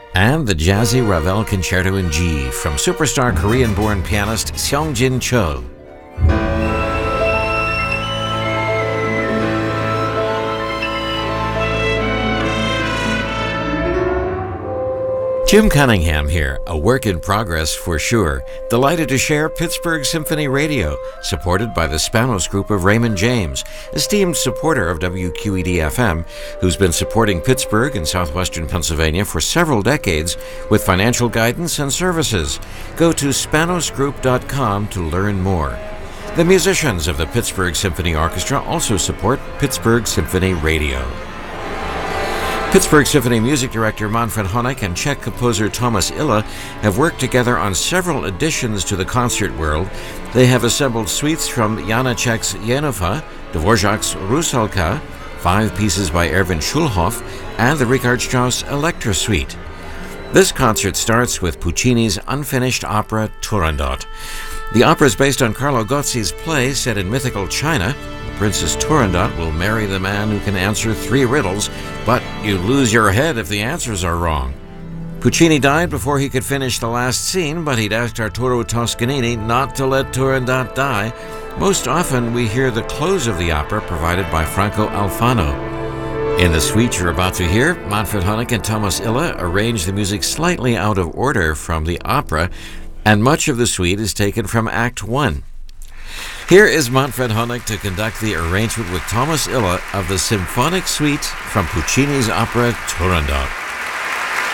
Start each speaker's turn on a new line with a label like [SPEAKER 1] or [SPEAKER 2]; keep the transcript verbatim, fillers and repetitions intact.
[SPEAKER 1] and the jazzy Ravel Concerto in G from superstar Korean-born pianist Seong-Jin Cho. Jim Cunningham here, a work in progress for sure. Delighted to share Pittsburgh Symphony Radio, supported by the Spanos Group of Raymond James, esteemed supporter of W Q E D F M, who's been supporting Pittsburgh and southwestern Pennsylvania for several decades with financial guidance and services. Go to spanos group dot com to learn more. The musicians of the Pittsburgh Symphony Orchestra also support Pittsburgh Symphony Radio. Pittsburgh Symphony Music Director Manfred Honeck and Czech composer Thomas Illa have worked together on several additions to the concert world. They have assembled suites from Janacek's Jenova, Dvorak's Rusalka, five pieces by Erwin Schulhoff, and the Richard Strauss Electra Suite. This concert starts with Puccini's unfinished opera Turandot. The opera is based on Carlo Gozzi's play set in mythical China. Princess Turandot will marry the man who can answer three riddles, but you lose your head if the answers are wrong. Puccini died before he could finish the last scene, but he'd asked Arturo Toscanini not to let Turandot die. Most often we hear the close of the opera provided by Franco Alfano. In the suite you're about to hear, Manfred Honeck and Thomas Illa arrange the music slightly out of order from the opera, and much of the suite is taken from Act One. Here is Manfred Honeck to conduct the arrangement with Thomas Illa of the Symphonic Suite from Puccini's opera Turandot.